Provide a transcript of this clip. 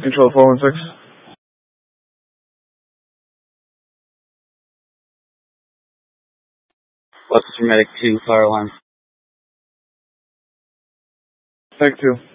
Control 416. What's your medic 2, fire alarm? Tech 2.